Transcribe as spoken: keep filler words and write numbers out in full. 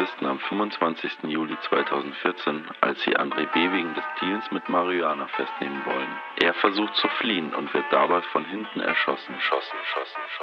Polizisten am fünfundzwanzigsten Juli zweitausendvierzehn, als sie André B. wegen des Deals mit Marihuana festnehmen wollen. Er versucht zu fliehen und wird dabei von hinten erschossen. Schossen, schossen, schossen.